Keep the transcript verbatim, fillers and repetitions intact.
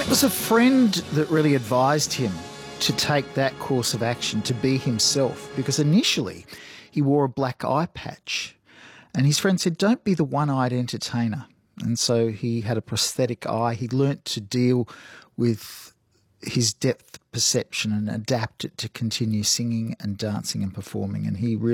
was a friend that really advised him to take that course of action, to be himself, because initially he wore a black eye patch. And his friend said, don't be the one-eyed entertainer. And so he had a prosthetic eye. He learnt to deal with his depth perception and adapt it to continue singing and dancing and performing. And he really